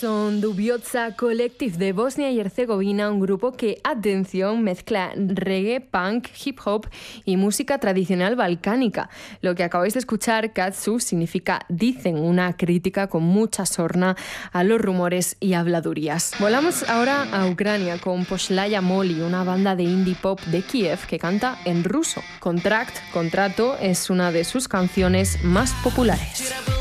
Son Dubioza Collective de Bosnia y Herzegovina, un grupo que, atención, mezcla reggae, punk, hip hop y música tradicional balcánica. Lo que acabáis de escuchar, Katsu, significa dicen, una crítica con mucha sorna a los rumores y habladurías. Volamos ahora a Ucrania con Poshlaya Moli, una banda de indie pop de Kiev que canta en ruso. Contrato, es una de sus canciones más populares.